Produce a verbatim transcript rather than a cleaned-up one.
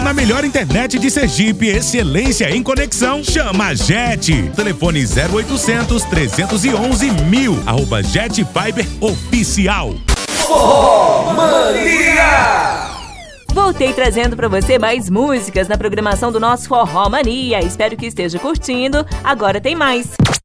na melhor internet de Sergipe, excelência em conexão. Chama a Jet. Telefone zero oitocentos, trezentos e onze, mil. Arroba Jet Fiber Oficial. Forró Mania! Voltei trazendo pra você mais músicas na programação do nosso Forró Mania. Espero que esteja curtindo. Agora tem mais.